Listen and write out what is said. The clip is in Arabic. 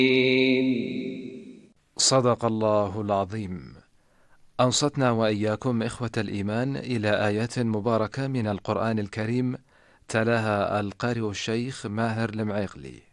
صدق الله العظيم. أنصتنا وإياكم إخوة الإيمان إلى آيات مباركة من القرآن الكريم، تلاها القارئ الشيخ ماهر المعيقلي.